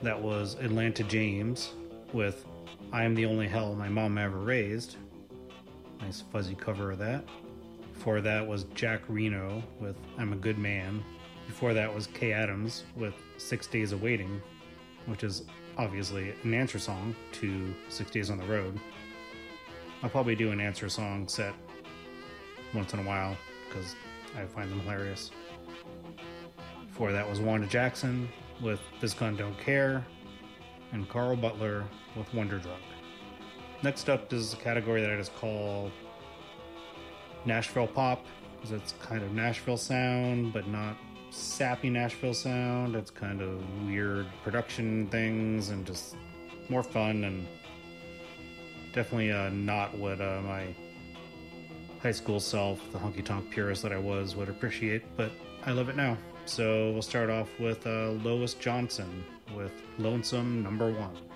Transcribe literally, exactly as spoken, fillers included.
that was Atlanta James with I Am the Only Hell My Mom Ever Raised. Nice fuzzy cover of that. Before that was Jack Reno with I'm a Good Man. Before that was Kay Adams with Six Days of Waiting, which is obviously an answer song to Six Days on the Road. I'll probably do an answer song set once in a while because I find them hilarious. Before that was Wanda Jackson with This Gun Don't Care, and Carl Butler with Wonder Drug. Next up is a category that I just call Nashville Pop, because it's kind of Nashville sound, but not sappy Nashville sound. It's kind of weird production things and just more fun, and definitely uh, not what uh, my high school self, the honky-tonk purist that I was, would appreciate, but I love it now. So we'll start off with uh, Lois Johnson with Lonesome Number One.